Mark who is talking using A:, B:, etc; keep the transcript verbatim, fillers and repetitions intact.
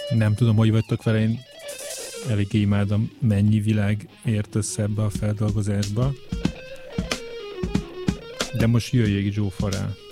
A: Nem tudom, hogy vagytok vele, én eléggé imádom, mennyi világ ért össze ebbe a feldolgozásba. De most jöjjék Joe Farrell.